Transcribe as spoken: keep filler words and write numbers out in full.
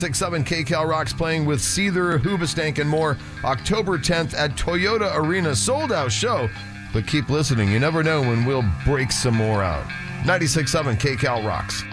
six seven K Cal Rocks playing with Seether, Hoobastank, and more October tenth at Toyota Arena. Sold out show, but keep listening. You never know when we'll break some more out. ninety-six point seven K Cal Rocks.